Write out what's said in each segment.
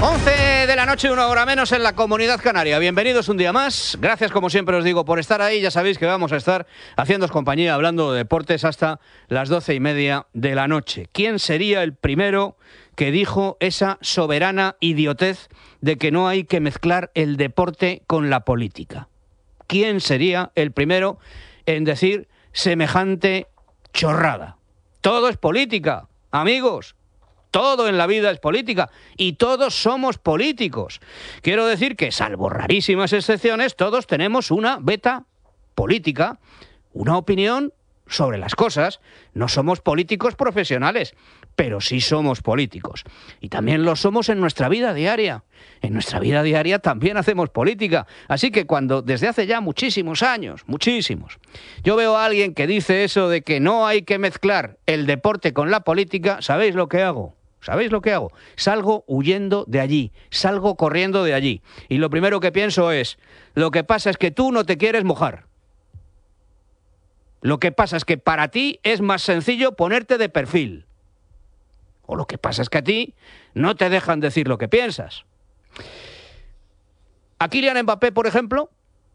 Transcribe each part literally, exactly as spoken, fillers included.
once de la noche, una hora menos en la Comunidad Canaria. Bienvenidos un día más. Gracias, como siempre os digo, por estar ahí. Ya sabéis que vamos a estar haciéndoos compañía, hablando de deportes hasta las doce y media de la noche. ¿Quién sería el primero que dijo esa soberana idiotez de que no hay que mezclar el deporte con la política? ¿Quién sería el primero en decir semejante chorrada? Todo es política, amigos. Todo en la vida es política y todos somos políticos. Quiero decir que, salvo rarísimas excepciones, todos tenemos una beta política, una opinión sobre las cosas. No somos políticos profesionales, pero sí somos políticos. Y también lo somos en nuestra vida diaria. En nuestra vida diaria también hacemos política. Así que cuando, desde hace ya muchísimos años, muchísimos, yo veo a alguien que dice eso de que no hay que mezclar el deporte con la política, ¿sabéis lo que hago? ¿Sabéis lo que hago? Salgo huyendo de allí, salgo corriendo de allí. Y lo primero que pienso es, lo que pasa es que tú no te quieres mojar. Lo que pasa es que para ti es más sencillo ponerte de perfil. O lo que pasa es que a ti no te dejan decir lo que piensas. A Kylian Mbappé, por ejemplo,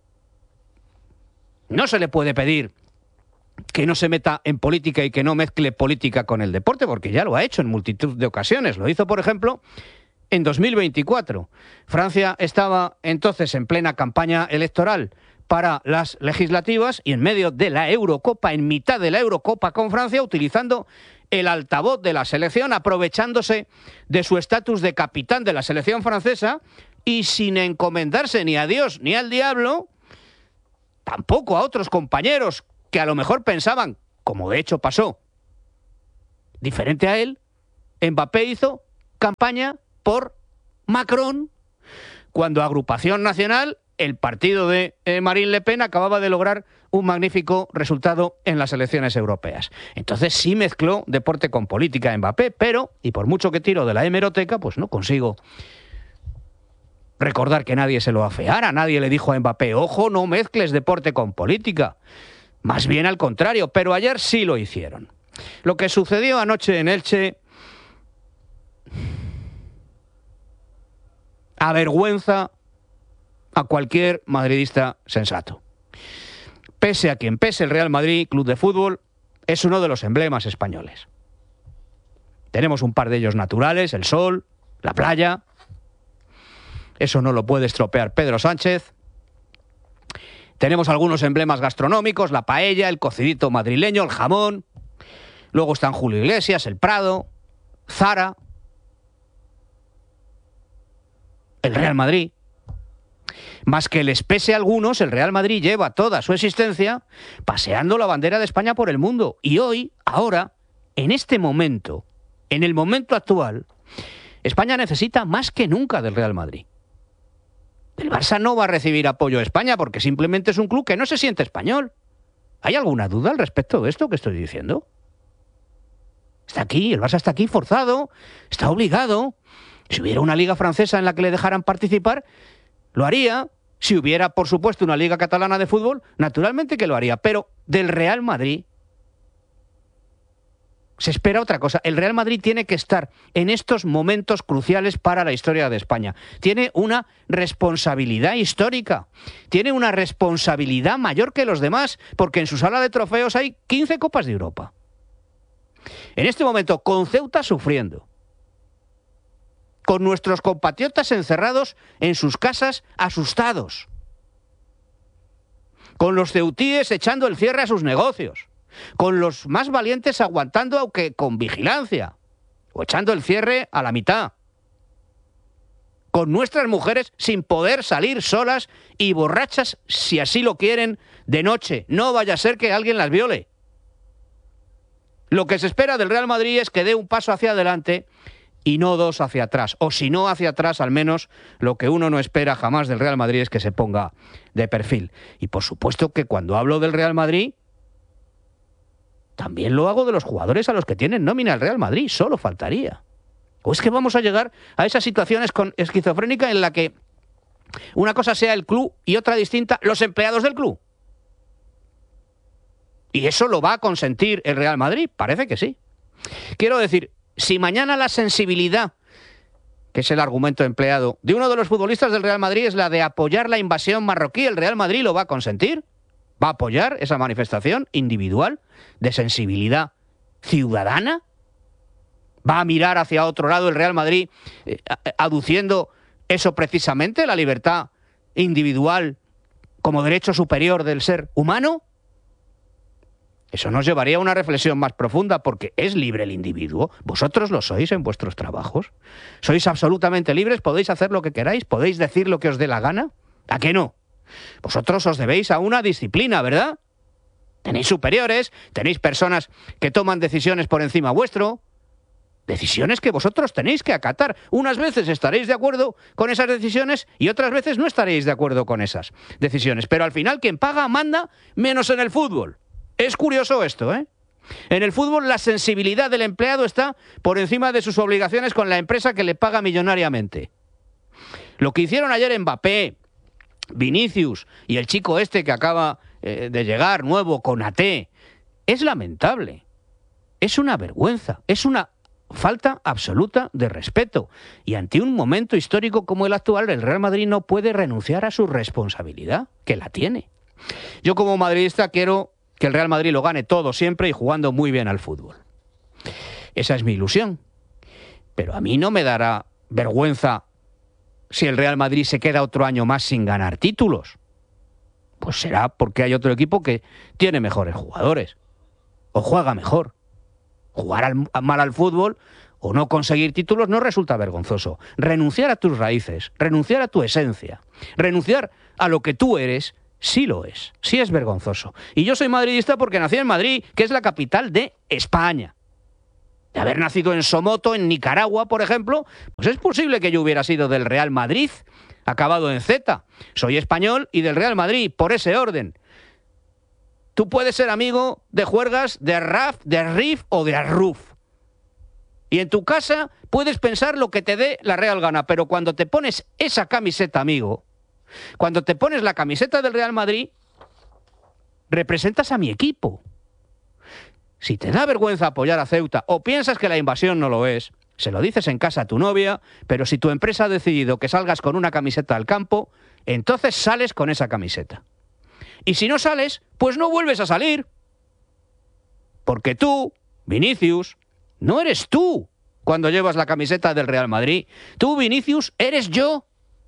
no se le puede pedir que no se meta en política y que no mezcle política con el deporte, porque ya lo ha hecho en multitud de ocasiones. Lo hizo, por ejemplo, en dos mil veinticuatro. Francia estaba entonces en plena campaña electoral para las legislativas y en medio de la Eurocopa, en mitad de la Eurocopa con Francia, utilizando el altavoz de la selección, aprovechándose de su estatus de capitán de la selección francesa y sin encomendarse ni a Dios ni al diablo, tampoco a otros compañeros que a lo mejor pensaban, como de hecho pasó, diferente a él, Mbappé hizo campaña por Macron, cuando Agrupación Nacional, el partido de eh, Marine Le Pen, acababa de lograr un magnífico resultado en las elecciones europeas. Entonces sí mezcló deporte con política Mbappé, pero, y por mucho que tiro de la hemeroteca, pues no consigo recordar que nadie se lo afeara, nadie le dijo a Mbappé, ojo, no mezcles deporte con política. Más bien al contrario, pero ayer sí lo hicieron. Lo que sucedió anoche en Elche avergüenza a cualquier madridista sensato. Pese a quien pese, el Real Madrid, club de fútbol, es uno de los emblemas españoles. Tenemos un par de ellos naturales, el sol, la playa. Eso no lo puede estropear Pedro Sánchez. Tenemos algunos emblemas gastronómicos, la paella, el cocidito madrileño, el jamón. Luego están Julio Iglesias, el Prado, Zara, el Real Madrid. Más que les pese a algunos, el Real Madrid lleva toda su existencia paseando la bandera de España por el mundo. Y hoy, ahora, en este momento, en el momento actual, España necesita más que nunca del Real Madrid. El Barça no va a recibir apoyo de España porque simplemente es un club que no se siente español. ¿Hay alguna duda al respecto de esto que estoy diciendo? Está aquí, el Barça está aquí forzado, está obligado. Si hubiera una liga francesa en la que le dejaran participar, lo haría. Si hubiera, por supuesto, una liga catalana de fútbol, naturalmente que lo haría. Pero del Real Madrid se espera otra cosa. El Real Madrid tiene que estar en estos momentos cruciales para la historia de España. Tiene una responsabilidad histórica. Tiene una responsabilidad mayor que los demás, porque en su sala de trofeos hay quince Copas de Europa. En este momento, con Ceuta sufriendo, con nuestros compatriotas encerrados en sus casas asustados, con los ceutíes echando el cierre a sus negocios, con los más valientes aguantando aunque con vigilancia, o echando el cierre a la mitad, con nuestras mujeres sin poder salir solas y borrachas, si así lo quieren, de noche. No vaya a ser que alguien las viole. Lo que se espera del Real Madrid es que dé un paso hacia adelante y no dos hacia atrás. O si no hacia atrás, al menos lo que uno no espera jamás del Real Madrid es que se ponga de perfil. Y por supuesto que cuando hablo del Real Madrid, también lo hago de los jugadores a los que tienen nómina el Real Madrid, solo faltaría. ¿O es que vamos a llegar a esas situaciones con esquizofrénica en la que una cosa sea el club y otra distinta los empleados del club? ¿Y eso lo va a consentir el Real Madrid? Parece que sí. Quiero decir, si mañana la sensibilidad que es el argumento empleado de uno de los futbolistas del Real Madrid, es la de apoyar la invasión marroquí. ¿El Real Madrid lo va a consentir? ¿Va a apoyar esa manifestación individual de sensibilidad ciudadana? ¿Va a mirar hacia otro lado el Real Madrid eh, aduciendo eso precisamente, la libertad individual como derecho superior del ser humano? Eso nos llevaría a una reflexión más profunda, porque ¿es libre el individuo? ¿Vosotros lo sois en vuestros trabajos? ¿Sois absolutamente libres? ¿Podéis hacer lo que queráis? ¿Podéis decir lo que os dé la gana? ¿A qué no? Vosotros os debéis a una disciplina, ¿verdad? Tenéis superiores, tenéis personas que toman decisiones por encima vuestro, decisiones que vosotros tenéis que acatar. Unas veces estaréis de acuerdo con esas decisiones y otras veces no estaréis de acuerdo con esas decisiones. Pero al final quien paga manda, menos en el fútbol. Es curioso esto, ¿eh? En el fútbol la sensibilidad del empleado está por encima de sus obligaciones con la empresa que le paga millonariamente. Lo que hicieron ayer Mbappé, Vinicius y el chico este que acaba eh, de llegar nuevo, Konaté, es lamentable. Es una vergüenza, es una falta absoluta de respeto. Y ante un momento histórico como el actual, el Real Madrid no puede renunciar a su responsabilidad, que la tiene. Yo como madridista quiero que el Real Madrid lo gane todo siempre y jugando muy bien al fútbol. Esa es mi ilusión. Pero a mí no me dará vergüenza si el Real Madrid se queda otro año más sin ganar títulos. Pues será porque hay otro equipo que tiene mejores jugadores o juega mejor. Jugar al, mal al fútbol o no conseguir títulos no resulta vergonzoso. Renunciar a tus raíces, renunciar a tu esencia, renunciar a lo que tú eres, sí lo es, sí es vergonzoso. Y yo soy madridista porque nací en Madrid, que es la capital de España. De haber nacido en Somoto, en Nicaragua, por ejemplo, pues es posible que yo hubiera sido del Real Madrid, acabado en Z. Soy español y del Real Madrid, por ese orden. Tú puedes ser amigo de juergas, de Raf, de Rif o de Arruf. Y en tu casa puedes pensar lo que te dé la real gana, pero cuando te pones esa camiseta, amigo, cuando te pones la camiseta del Real Madrid, representas a mi equipo. Si te da vergüenza apoyar a Ceuta o piensas que la invasión no lo es, se lo dices en casa a tu novia, pero si tu empresa ha decidido que salgas con una camiseta al campo, entonces sales con esa camiseta. Y si no sales, pues no vuelves a salir. Porque tú, Vinicius, no eres tú cuando llevas la camiseta del Real Madrid. Tú, Vinicius, eres yo.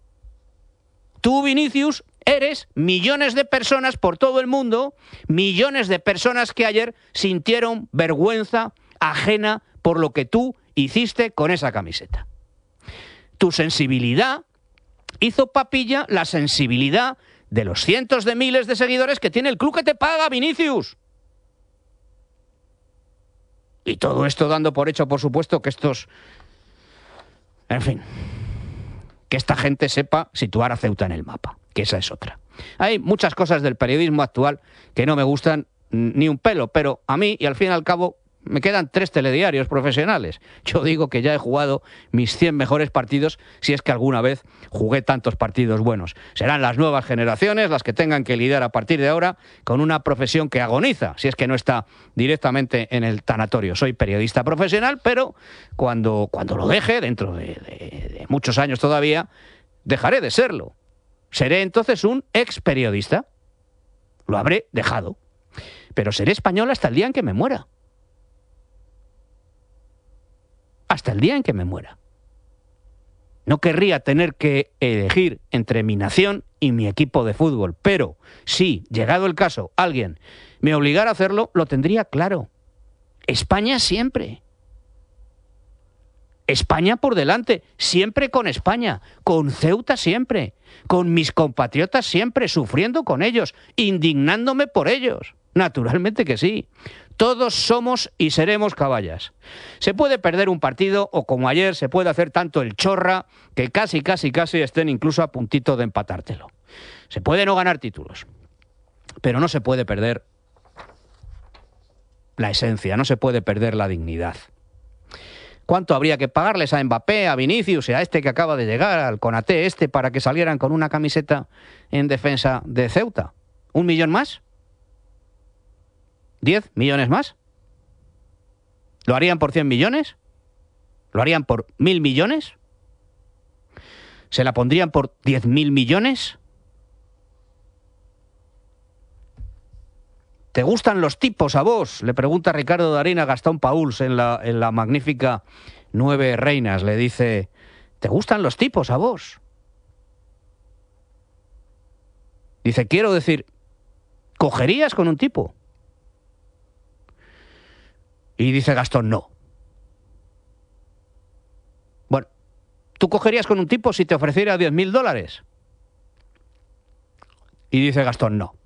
Tú, Vinicius, eres millones de personas por todo el mundo, millones de personas que ayer sintieron vergüenza ajena por lo que tú hiciste con esa camiseta. Tu sensibilidad hizo papilla la sensibilidad de los cientos de miles de seguidores que tiene el club que te paga, Vinicius. Y todo esto dando por hecho, por supuesto, que estos... En fin... que esta gente sepa situar a Ceuta en el mapa, que esa es otra. Hay muchas cosas del periodismo actual que no me gustan ni un pelo, pero a mí, y al fin y al cabo, me quedan tres telediarios profesionales. Yo digo que ya he jugado mis cien mejores partidos, si es que alguna vez jugué tantos partidos buenos. Serán las nuevas generaciones las que tengan que lidiar a partir de ahora con una profesión que agoniza, si es que no está directamente en el tanatorio. Soy periodista profesional, pero cuando, cuando lo deje, dentro de, de, de muchos años todavía, dejaré de serlo. Seré entonces un ex periodista. Lo habré dejado. Pero seré español hasta el día en que me muera. Hasta el día en que me muera. No querría tener que elegir entre mi nación y mi equipo de fútbol, pero si, llegado el caso, alguien me obligara a hacerlo, lo tendría claro. España siempre. España por delante, siempre con España, con Ceuta siempre, con mis compatriotas siempre, sufriendo con ellos, indignándome por ellos. Naturalmente que sí. Todos somos y seremos caballas. Se puede perder un partido o, como ayer, se puede hacer tanto el chorra que casi, casi, casi estén incluso a puntito de empatártelo. Se puede no ganar títulos, pero no se puede perder la esencia, no se puede perder la dignidad. ¿Cuánto habría que pagarles a Mbappé, a Vinicius y a este que acaba de llegar, al Konaté este, para que salieran con una camiseta en defensa de Ceuta? ¿Un millón más? ¿Diez millones más? ¿Lo harían por cien millones? ¿Lo harían por mil millones? ¿Se la pondrían por diez mil millones? ¿Te gustan los tipos a vos? Le pregunta Ricardo Darín a Gastón Pauls en la, en la magnífica Nueve Reinas. Le dice, ¿te gustan los tipos a vos? Dice, quiero decir, ¿cogerías con un tipo? Y dice Gastón, no. Bueno, ¿tú cogerías con un tipo si te ofreciera diez mil dólares? Y dice Gastón, no.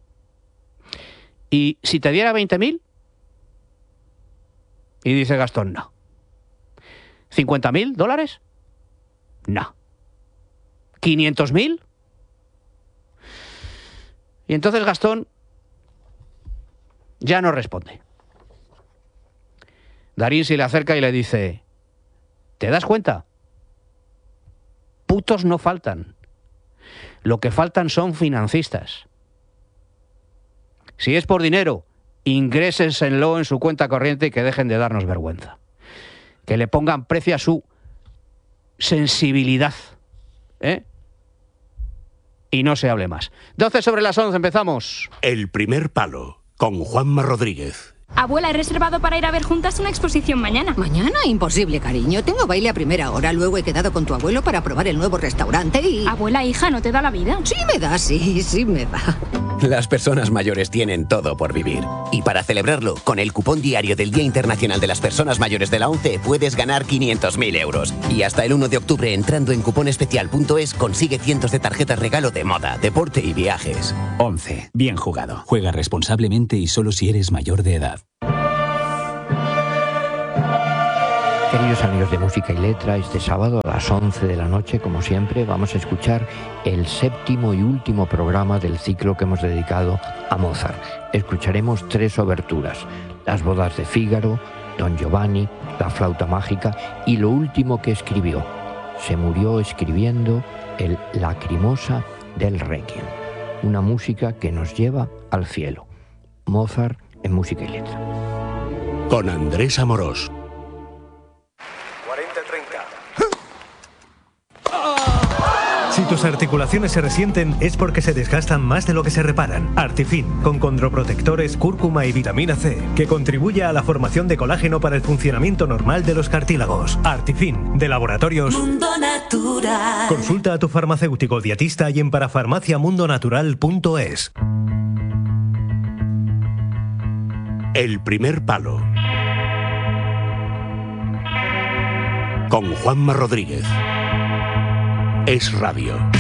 ¿Y si te diera veinte mil? Y dice Gastón, no. ¿cincuenta mil dólares? No. ¿quinientos mil? Y entonces Gastón ya no responde. Darín se le acerca y le dice, ¿te das cuenta? Putos no faltan. Lo que faltan son financistas. Si es por dinero, ingrésenlo en su cuenta corriente y que dejen de darnos vergüenza. Que le pongan precio a su sensibilidad. ¿Eh? Y no se hable más. doce sobre las once, empezamos. El primer palo, con Juanma Rodríguez. Abuela, he reservado para ir a ver juntas una exposición mañana. ¿Mañana? Imposible, cariño. Tengo baile a primera hora. Luego he quedado con tu abuelo para probar el nuevo restaurante y... Abuela, hija, ¿no te da la vida? Sí me da, sí, sí me da. Las personas mayores tienen todo por vivir. Y para celebrarlo, con el cupón diario del Día Internacional de las Personas Mayores de la ONCE puedes ganar quinientos mil euros. Y hasta el uno de octubre, entrando en cuponespecial punto es, consigue cientos de tarjetas regalo de moda, deporte y viajes. ONCE. Bien jugado. Juega responsablemente y solo si eres mayor de edad. Queridos amigos de Música y Letra, este sábado a las once de la noche, como siempre, vamos a escuchar el séptimo y último programa del ciclo que hemos dedicado a Mozart. Escucharemos tres oberturas: Las bodas de Fígaro, Don Giovanni, La flauta mágica y lo último que escribió. Se murió escribiendo el Lacrimosa del Requiem, una música que nos lleva al cielo. Mozart en Música y Letra. Con Andrés Amorós. Si tus articulaciones se resienten es porque se desgastan más de lo que se reparan. Artifin, con condroprotectores, cúrcuma y vitamina C, que contribuye a la formación de colágeno para el funcionamiento normal de los cartílagos. Artifin, de Laboratorios Mundo Natural. Consulta a tu farmacéutico dietista y en parafarmacia mundo natural punto es. El primer palo, con Juanma Rodríguez. Es Radio.